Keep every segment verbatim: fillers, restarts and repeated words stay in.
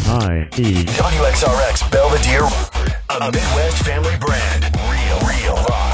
I E W X R X Belvedere, a Midwest family brand. Real, real rock.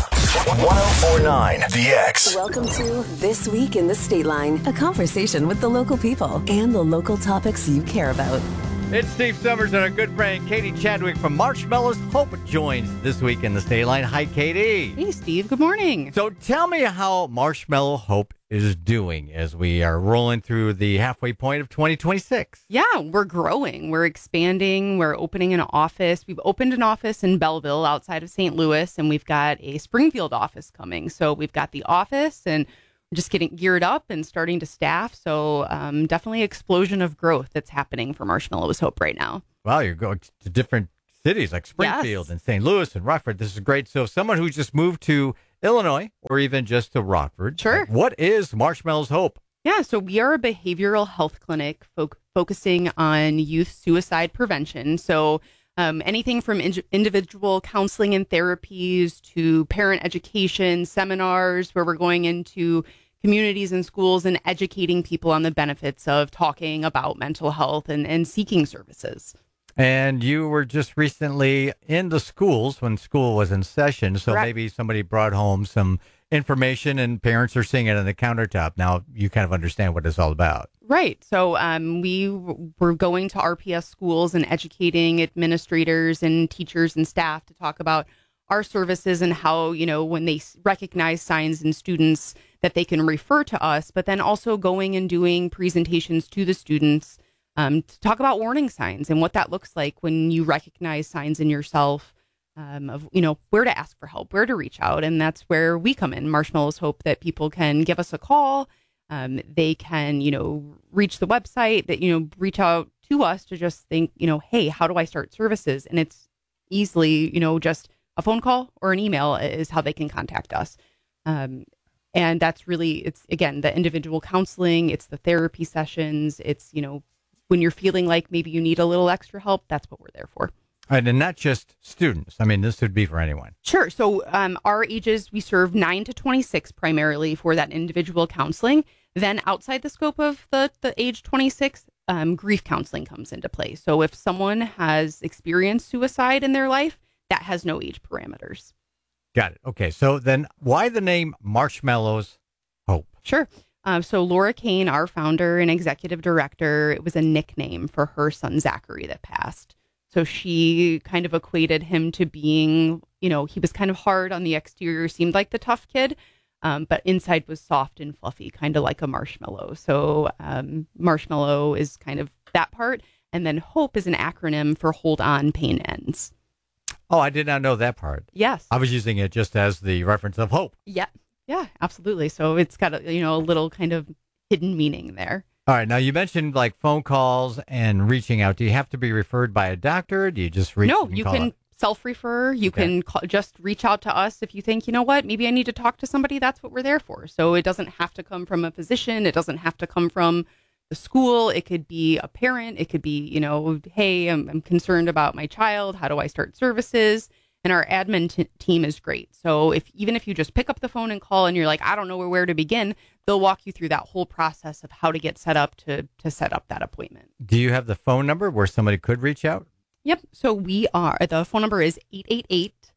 one oh four point nine The X. Welcome to This Week in the State Line, a conversation with the local people and the local topics you care about. It's Steve Summers and our good friend Katie Chadwick from Marshmallows Hope joins This Week in the State Line. Hi, Katie. Hey, Steve. Good morning. So tell me how Marshmallow Hope is doing as we are rolling through the halfway point of twenty twenty-six. Yeah, we're growing. We're expanding. We're opening an office. We've opened an office in Belleville outside of Saint Louis, and we've got a Springfield office coming. So we've got the office, and we're just getting geared up and starting to staff. So um, definitely explosion of growth that's happening for Marshmallows Hope right now. Wow, you're going to different cities like Springfield Yes. and Saint Louis and Rockford. This is great. So someone who just moved to Illinois or even just to Rockford. Sure. What is Marshmallows Hope? Yeah, so we are a behavioral health clinic fo- focusing on youth suicide prevention. So um, anything from in- individual counseling and therapies to parent education, seminars where we're going into communities and schools and educating people on the benefits of talking about mental health and, and seeking services. And you were just recently in the schools when school was in session. So Correct. maybe somebody brought home some information and parents are seeing it on the countertop. Now you kind of understand what it's all about. Right. So um, we w- were going to R P S schools and educating administrators and teachers and staff to talk about our services and how, you know, when they s- recognize signs in students that they can refer to us, but then also going and doing presentations to the students um, to talk about warning signs and what that looks like when you recognize signs in yourself um, of, you know, where to ask for help, where to reach out. And that's where we come in. Marshmallows hope that people can give us a call. Um, they can, you know, reach the website, that, you know, reach out to us to just think, you know, hey, how do I start services? And it's easily, you know, just a phone call or an email is how they can contact us. Um, and that's really, it's, again, the individual counseling, it's the therapy sessions, it's, you know, when you're feeling like maybe you need a little extra help, that's what we're there for. All right, and not just students. I mean, this would be for anyone. Sure. So um, our ages, we serve nine to twenty-six primarily for that individual counseling. Then outside the scope of the, the age twenty-six, um, grief counseling comes into play. So if someone has experienced suicide in their life, that has no age parameters. Got it. Okay, so then why the name Marshmallows Hope? Sure. Um, so Laura Kane, our founder and executive director, it was a nickname for her son, Zachary, that passed. So she kind of equated him to being, you know, he was kind of hard on the exterior, seemed like the tough kid, um, but inside was soft and fluffy, kind of like a marshmallow. So um, marshmallow is kind of that part. And then HOPE is an acronym for Hold On, Pain Ends. Oh, I did not know that part. Yes. I was using it just as the reference of hope. Yeah. Yeah, absolutely. So it's got a, you know, a little kind of hidden meaning there. All right. Now, you mentioned like phone calls and reaching out. Do you have to be referred by a doctor? Do you just reach? No, and you call can it? self-refer. You Okay. can call, just reach out to us if you think, you know what, maybe I need to talk to somebody. That's what we're there for. So it doesn't have to come from a physician. It doesn't have to come from the school. It could be a parent. It could be, you know, hey, I'm, I'm concerned about my child. How do I start services? And our admin t- team is great. So if even if you just pick up the phone and call and you're like, I don't know where to begin, they'll walk you through that whole process of how to get set up to to set up that appointment. Do you have the phone number where somebody could reach out? Yep. So we are, the phone number is eight eight eight,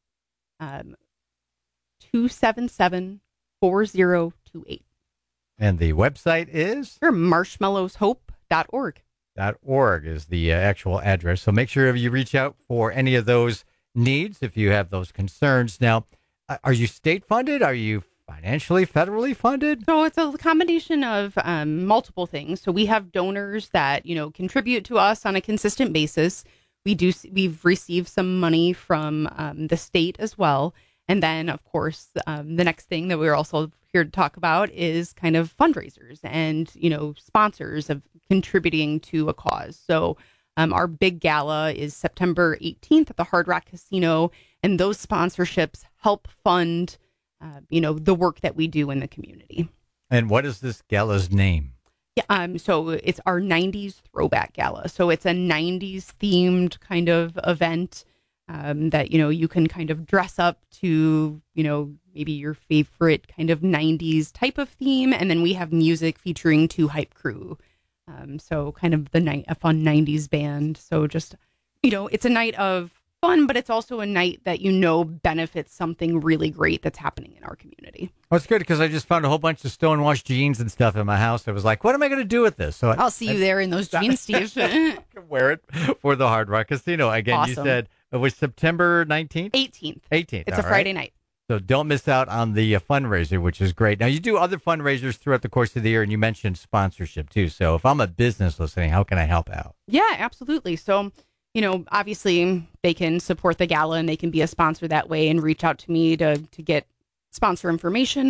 two seven seven, four zero two eight. And the website is? Or marshmallows hope dot org. .org is the uh, actual address. So make sure you reach out for any of those needs if you have those concerns. Now, uh, are you state funded? Are you financially, federally funded? So it's a combination of um, multiple things. So we have donors that, you know, contribute to us on a consistent basis. We do, we've received some money from um, the state as well. And then, of course, um, the next thing that we're also here to talk about is kind of fundraisers and, you know, sponsors of contributing to a cause. So um, our big gala is September eighteenth at the Hard Rock Casino, and those sponsorships help fund, uh, you know, the work that we do in the community. And what is this gala's name? Yeah, um, so it's our nineties throwback gala. So it's a nineties themed kind of event um, that, you know, you can kind of dress up to, you know, maybe your favorite kind of nineties type of theme. And then we have music featuring two hype crew Um, so kind of the night, a fun nineties band. So just, you know, it's a night of fun, but it's also a night that, you know, benefits something really great that's happening in our community. Well, it's good because I just found a whole bunch of stonewashed jeans and stuff in my house. I was like, what am I going to do with this? So I, I'll see you I, there in those jeans, Steve. I can wear it for the Hard Rock Casino. Again, you Awesome. said it was September nineteenth? eighteenth. eighteenth. It's all a Friday right. night. So don't miss out on the uh, fundraiser, which is great. Now, you do other fundraisers throughout the course of the year, and you mentioned sponsorship, too. So if I'm a business listening, how can I help out? Yeah, absolutely. So, you know, obviously they can support the gala and they can be a sponsor that way and reach out to me to to get sponsor information.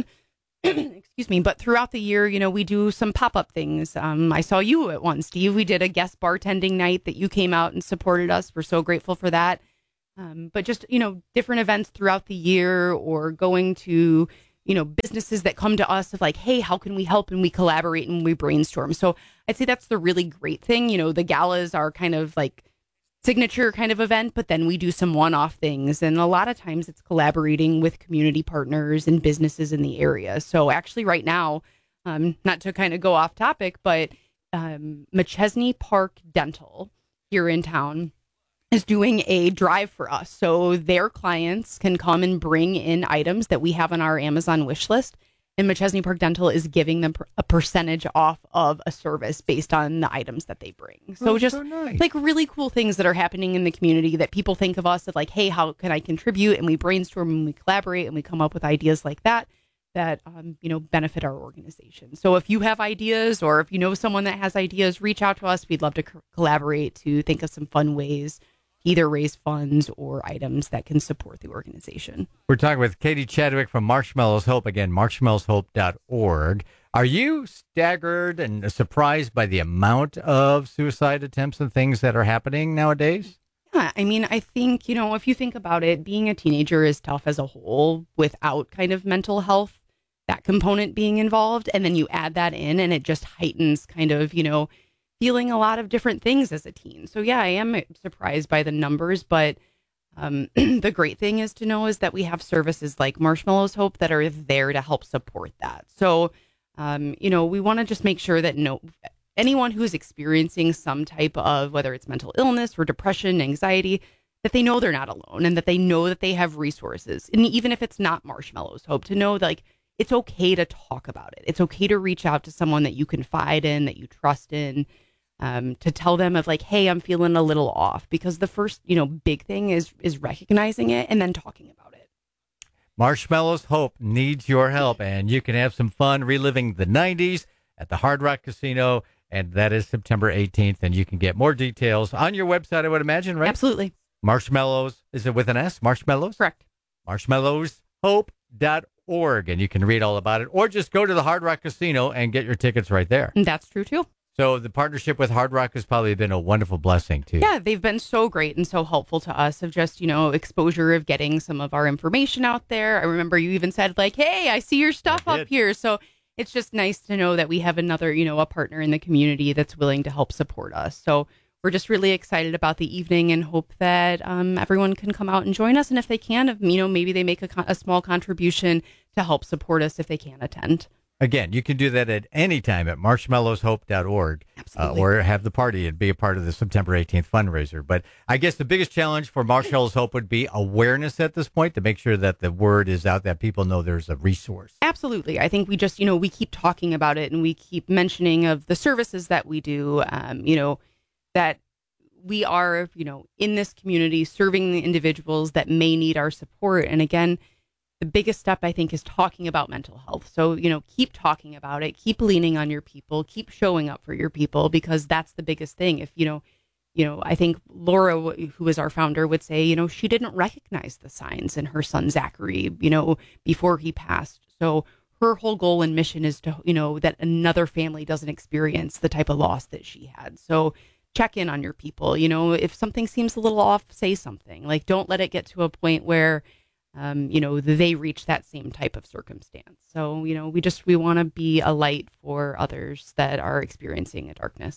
Excuse me. But throughout the year, you know, we do some pop-up things. Um, I saw you at one, Steve. We did a guest bartending night that you came out and supported us. We're so grateful for that. Um, but just, you know, different events throughout the year, or going to, you know, businesses that come to us of like, hey, how can we help? And we collaborate and we brainstorm. So I'd say that's the really great thing. You know, the galas are kind of like signature kind of event, but then we do some one-off things. And a lot of times it's collaborating with community partners and businesses in the area. So actually right now, um, not to kind of go off topic, but um, McChesney Park Dental here in town is doing a drive for us. So their clients can come and bring in items that we have on our Amazon wish list. And McChesney Park Dental is giving them a percentage off of a service based on the items that they bring. So Oh, just so nice. like really cool things that are happening in the community that people think of us as like, hey, how can I contribute? And we brainstorm and we collaborate and we come up with ideas like that that, um, you know, benefit our organization. So if you have ideas, or if you know someone that has ideas, reach out to us. We'd love to co- collaborate to think of some fun ways either raise funds or items that can support the organization. We're talking with Katie Chadwick from Marshmallows Hope. Again, marshmallows hope dot org. Are you staggered and surprised by the amount of suicide attempts and things that are happening nowadays? Yeah, I mean, I think, you know, if you think about it, being a teenager is tough as a whole without kind of mental health, that component being involved. And then you add that in and it just heightens kind of, you know, feeling a lot of different things as a teen. So yeah, I am surprised by the numbers, but um, the great thing is to know is that we have services like Marshmallows Hope that are there to help support that. So, um, you know, we want to just make sure that no anyone who's experiencing some type of, whether it's mental illness or depression, anxiety, that they know they're not alone and that they know that they have resources. And even if it's not Marshmallows Hope, to know that, like, it's okay to talk about it. It's okay to reach out to someone that you confide in, that you trust in, um, to tell them of like, hey, I'm feeling a little off, because the first, you know, big thing is, is recognizing it and then talking about it. Marshmallows Hope needs your help, and you can have some fun reliving the nineties at the Hard Rock Casino, and that is September eighteenth, and you can get more details on your website, I would imagine, right? Absolutely. Marshmallows, is it with an S? Marshmallows? Correct. marshmallows hope dot org, and you can read all about it, or just go to the Hard Rock Casino and get your tickets right there. And that's true too. So the partnership with Hard Rock has probably been a wonderful blessing too. Yeah, they've been so great and so helpful to us of just, you know, exposure of getting some of our information out there. I remember you even said like, hey, I see your stuff I up did. here. So it's just nice to know that we have another, you know, a partner in the community that's willing to help support us. So we're just really excited about the evening and hope that um, everyone can come out and join us. And if they can, if, you know, maybe they make a, con- a small contribution to help support us if they can attend. Again, you can do that at any time at marshmallows hope dot org, uh, Absolutely. or have the party and be a part of the September eighteenth fundraiser. But I guess the biggest challenge for Marshmallows Hope would be awareness at this point, to make sure that the word is out, that people know there's a resource. Absolutely. I think we just, you know, we keep talking about it and we keep mentioning of the services that we do, um, you know, that we are, you know, in this community serving the individuals that may need our support. And again, the biggest step, I think, is talking about mental health. So, you know, keep talking about it, keep leaning on your people, keep showing up for your people, because that's the biggest thing. If, you know, you know, I think Laura, who is our founder, would say, you know, she didn't recognize the signs in her son, Zachary, you know, before he passed. So her whole goal and mission is to, you know, that another family doesn't experience the type of loss that she had. So check in on your people. You know, if something seems a little off, say something. Like, don't let it get to a point where, um, you know, they reach that same type of circumstance. So, you know, we just, we want to be a light for others that are experiencing a darkness.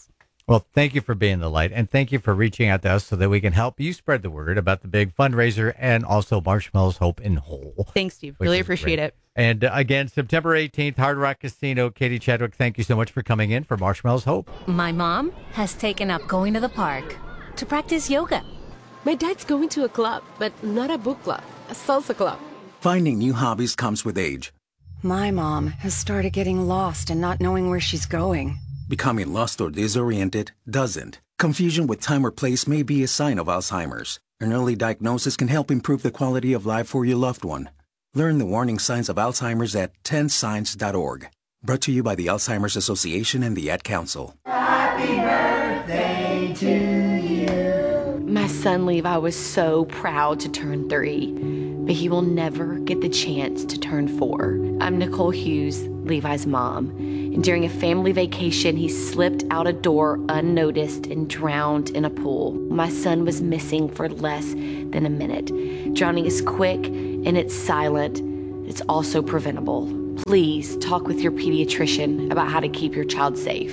Well, thank you for being the light, and thank you for reaching out to us so that we can help you spread the word about the big fundraiser and also Marshmallows Hope in Whole. Thanks, Steve. Really appreciate great. it. And uh, again, September eighteenth, Hard Rock Casino. Katie Chadwick, thank you so much for coming in for Marshmallows Hope. My mom has taken up going to the park to practice yoga. My dad's going to a club, but not a book club, a salsa club. Finding new hobbies comes with age. My mom has started getting lost and not knowing where she's going. Becoming lost or disoriented doesn't. Confusion with time or place may be a sign of Alzheimer's. An early diagnosis can help improve the quality of life for your loved one. Learn the warning signs of Alzheimer's at ten signs dot org. Brought to you by the Alzheimer's Association and the Ad Council. Happy birthday to you. My son Levi was so proud to turn three, but he will never get the chance to turn four. I'm Nicole Hughes, Levi's mom, and during a family vacation, he slipped out a door unnoticed and drowned in a pool. My son was missing for less than a minute. Drowning is quick and it's silent. It's also preventable. Please talk with your pediatrician about how to keep your child safe.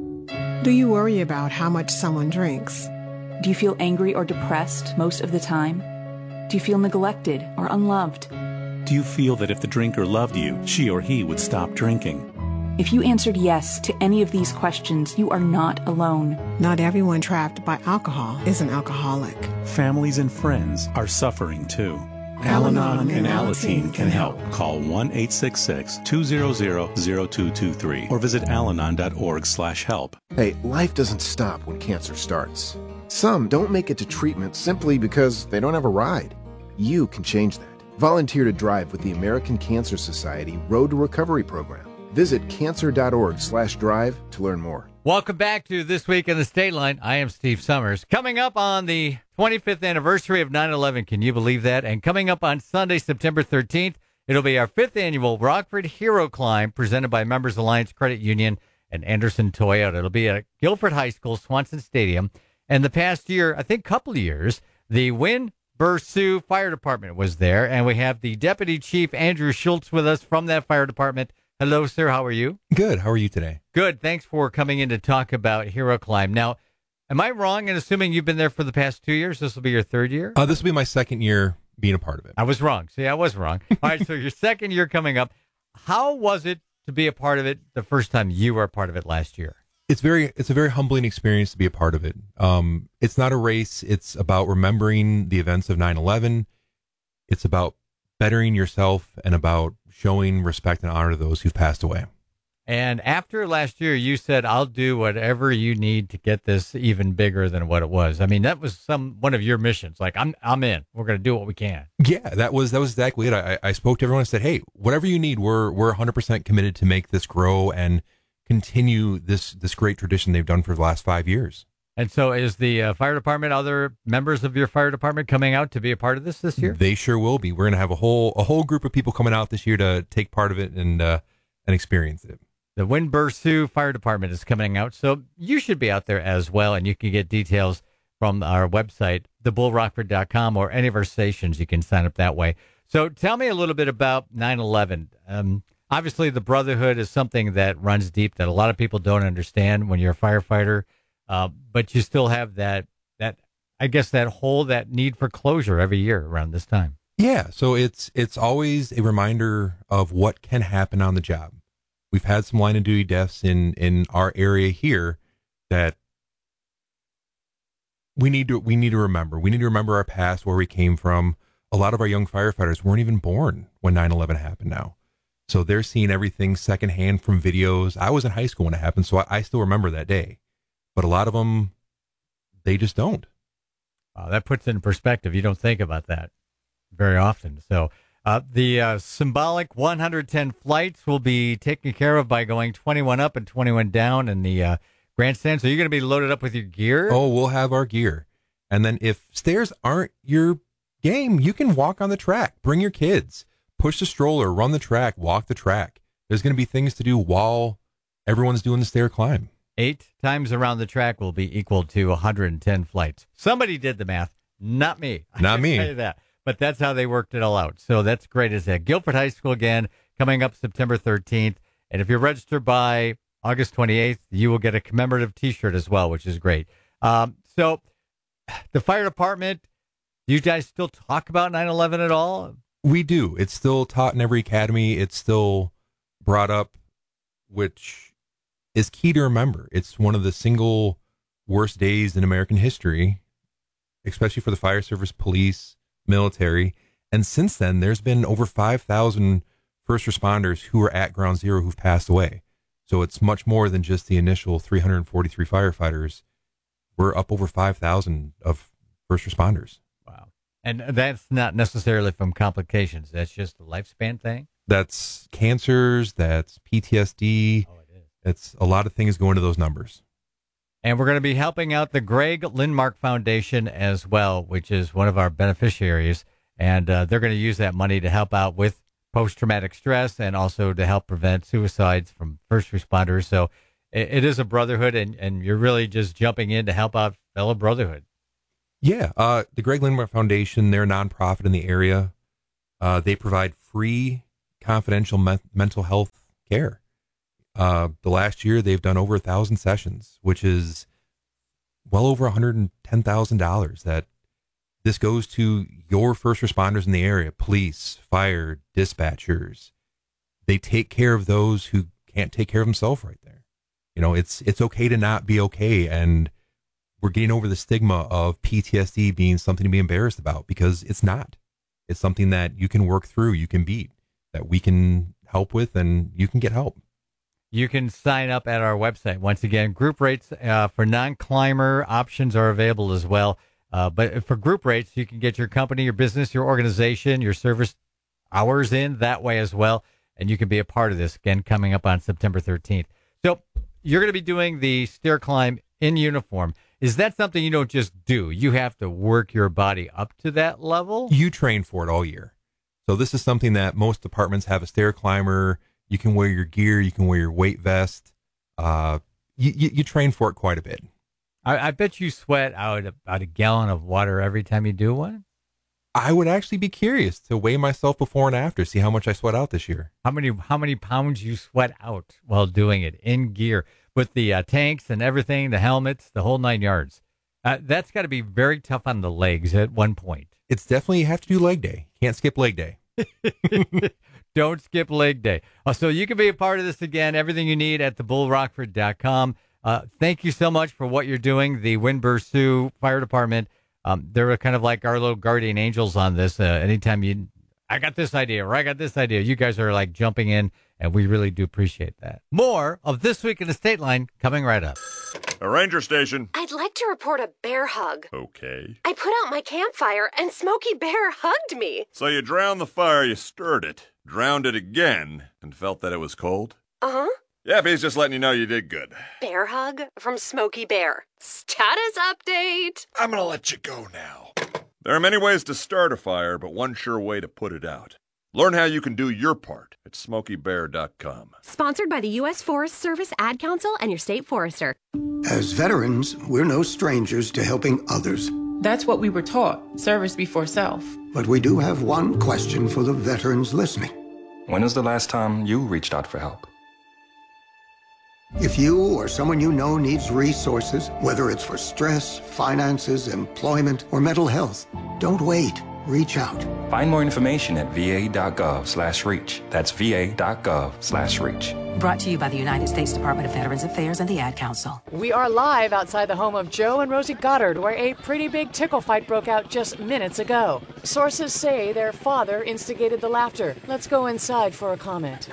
Do you worry about how much someone drinks? Do you feel angry or depressed most of the time? Do you feel neglected or unloved? Do you feel that if the drinker loved you, she or he would stop drinking? If you answered yes to any of these questions, you are not alone. Not everyone trapped by alcohol is an alcoholic. Families and friends are suffering too. Al-Anon and Alateen can help. Call one eight six six, two zero zero, zero two two three or visit alanon dot org slash help. Hey, life doesn't stop when cancer starts. Some don't make it to treatment simply because they don't have a ride. You can change that. Volunteer to drive with the American Cancer Society Road to Recovery program. Visit cancer dot org slash drive to learn more. Welcome back to This Week in the State Line. I am Steve Summers. Coming up on the twenty-fifth anniversary of nine eleven, can you believe that? And coming up on Sunday, September thirteenth, it'll be our fifth annual Rockford Hero Climb presented by Members Alliance Credit Union and Anderson Toyota. It'll be at Guilford High School, Swanson Stadium. And the past year, I think couple of years, the Win Bursu Fire Department was there, and we have the Deputy Chief Andrew Schultz with us from that fire department. Hello, sir. How are you? Good. How are you today? Good. Thanks for coming in to talk about Hero Climb. Now, am I wrong in assuming you've been there for the past two years? This will be your third year? Uh, this will be my second year being a part of it. I was wrong. See, I was wrong. All right, so your second year coming up. How was it to be a part of it the first time you were a part of it last year? It's very, it's a very humbling experience to be a part of it. Um, it's not a race. It's about remembering the events of nine eleven. It's about bettering yourself and about showing respect and honor to those who've passed away. And after last year, you said, I'll do whatever you need to get this even bigger than what it was. I mean, that was some one of your missions. Like, I'm I'm in. We're going to do what we can. Yeah, that was that was exactly it. I, I spoke to everyone and said, hey, whatever you need, we're we're one hundred percent committed to make this grow and continue this this great tradition they've done for the last five years. And so is the uh, fire department, other members of your fire department coming out to be a part of this this year? They sure will be. We're going to have a whole a whole group of people coming out this year to take part of it and uh, and experience it. The Win Bursu Fire Department is coming out, so you should be out there as well, and you can get details from our website, the bull rockford dot com, or any of our stations. You can sign up that way. So tell me a little bit about nine eleven. Um, obviously, the brotherhood is something that runs deep that a lot of people don't understand when you're a firefighter, uh, but you still have that, that I guess, that whole, that need for closure every year around this time. Yeah, so it's it's always a reminder of what can happen on the job. We've had some line of duty deaths in, in our area here that we need to we need to remember. We need to remember our past, where we came from. A lot of our young firefighters weren't even born when nine eleven happened now. So they're seeing everything secondhand from videos. I was in high school when it happened, so I, I still remember that day. But a lot of them, they just don't. Wow, that puts it in perspective. You don't think about that very often. So Uh, the uh, symbolic one hundred ten flights will be taken care of by going twenty-one up and twenty-one down in the uh, grandstand. So you're going to be loaded up with your gear? Oh, we'll have our gear. And then if stairs aren't your game, you can walk on the track. Bring your kids. Push the stroller, run the track, walk the track. There's going to be things to do while everyone's doing the stair climb. Eight times around the track will be equal to one hundred ten flights. Somebody did the math, not me. Not I me. Tell you that. But that's how they worked it all out. So that's great as that. Guilford High School again, coming up September thirteenth. And if you're registered by August twenty-eighth, you will get a commemorative T-shirt as well, which is great. Um, so the fire department, do you guys still talk about nine eleven at all? We do. It's still taught in every academy. It's still brought up, which is key to remember. It's one of the single worst days in American history, especially for the fire service, police, military. And since then, there's been over five thousand first responders who are at ground zero who've passed away. So it's much more than just the initial three hundred forty-three firefighters. We're up over five thousand of first responders. Wow. And that's not necessarily from complications. That's just a lifespan thing? That's cancers, that's P T S D. Oh, it is. It's a lot of things go into those numbers. And we're going to be helping out the Greg Lindmark Foundation as well, which is one of our beneficiaries. And uh, they're going to use that money to help out with post-traumatic stress and also to help prevent suicides from first responders. So it, it is a brotherhood, and, and you're really just jumping in to help out fellow brotherhood. Yeah. Uh, the Greg Lindmark Foundation, they're a nonprofit in the area. Uh, they provide free, confidential me- mental health care. Uh, the last year, they've done over a thousand sessions, which is well over one hundred ten thousand dollars. That this goes to your first responders in the area, police, fire, dispatchers. They take care of those who can't take care of themselves right there. You know, it's it's okay to not be okay, and we're getting over the stigma of P T S D being something to be embarrassed about, because it's not. It's something that you can work through, you can beat, that we can help with, and you can get help. You can sign up at our website. Once again, group rates uh, for non-climber options are available as well. Uh, but for group rates, you can get your company, your business, your organization, your service hours in that way as well. And you can be a part of this, again, coming up on September thirteenth. So you're going to be doing the stair climb in uniform. Is that something you don't just do? You have to work your body up to that level? You train for it all year. So this is something that most departments have: a stair climber. You can wear your gear. You can wear your weight vest. Uh, you, you, you train for it quite a bit. I, I bet you sweat out about a gallon of water every time you do one. I would actually be curious to weigh myself before and after, see how much I sweat out this year. How many how many pounds you sweat out while doing it in gear with the uh, tanks and everything, the helmets, the whole nine yards. Uh, that's got to be very tough on the legs at one point. It's definitely, you have to do leg day. Can't skip leg day. Don't skip leg day. Uh, so you can be a part of this again. Everything you need at the bull rockford dot com. Uh, thank you so much for what you're doing. The Windber Sioux Fire Department, um, they're kind of like our little guardian angels on this. Uh, anytime you, I got this idea, or I got this idea, you guys are like jumping in, and we really do appreciate that. More of This Week in the State Line coming right up. A ranger station. I'd like to report a bear hug. Okay. I put out my campfire and Smokey Bear hugged me. So you drowned the fire, you stirred it, drowned it again, and felt that it was cold? Uh-huh. Yep, he's just letting you know you did good. Bear hug from Smokey Bear. Status update. I'm gonna let you go now. There are many ways to start a fire, but one sure way to put it out. Learn how you can do your part at smokey bear dot com. Sponsored by the U S Forest Service, Ad Council, and your state forester. As veterans, we're no strangers to helping others. That's what we were taught, service before self. But we do have one question for the veterans listening. When was the last time you reached out for help? If you or someone you know needs resources, whether it's for stress, finances, employment, or mental health, don't wait. Reach out. Find more information at v a dot gov slash reach. That's v a dot gov slash reach. Brought to you by the United States Department of Veterans Affairs and the Ad Council. We are live outside the home of Joe and Rosie Goddard, where a pretty big tickle fight broke out just minutes ago. Sources say their father instigated the laughter. Let's go inside for a comment.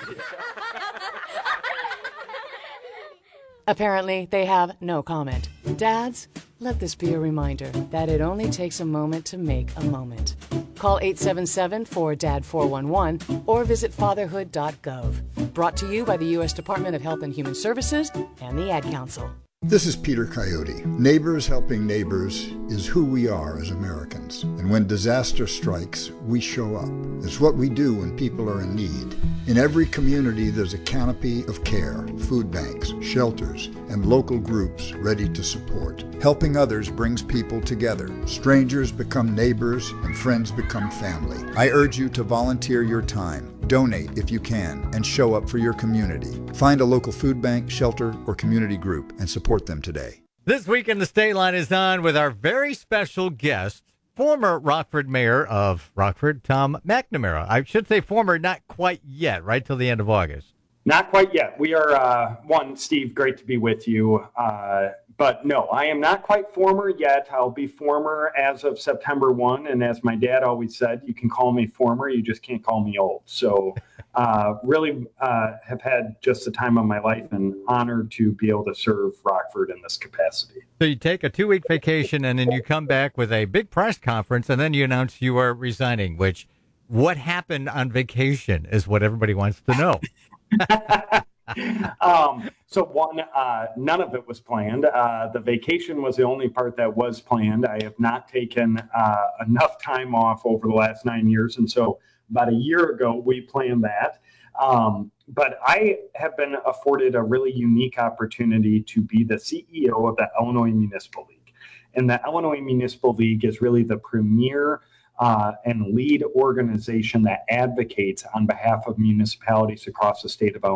Apparently, they have no comment. Dads, let this be a reminder that it only takes a moment to make a moment. Call eight seven seven, four D A D four one one or visit fatherhood dot gov. Brought to you by the U S Department of Health and Human Services and the Ad Council. This is Peter Coyote. Neighbors helping neighbors is who we are as Americans. And when disaster strikes, we show up. It's what we do when people are in need. In every community, there's a canopy of care, food banks, shelters, and local groups ready to support. Helping others brings people together. Strangers become neighbors, and friends become family. I urge you to volunteer your time. Donate if you can and show up for your community. Find a local food bank, shelter, or community group and support them today. This week in the State Line is on with our very special guest, former Rockford Mayor of Rockford, Tom McNamara. I should say former, not quite yet, right till the end of August. Not quite yet. We are, uh, one, Steve, great to be with you. Uh, but no, I am not quite former yet. I'll be former as of September first. And as my dad always said, you can call me former, you just can't call me old. So uh, really uh, have had just the time of my life and honored to be able to serve Rockford in this capacity. So you take a two-week vacation and then you come back with a big press conference and then you announce you are resigning, which what happened on vacation is what everybody wants to know. um, so one, uh, none of it was planned. Uh, the vacation was the only part that was planned. I have not taken uh, enough time off over the last nine years. And so about a year ago, we planned that. Um, but I have been afforded a really unique opportunity to be the C E O of the Illinois Municipal League. And the Illinois Municipal League is really the premier Uh, and lead organization that advocates on behalf of municipalities across the state of Illinois.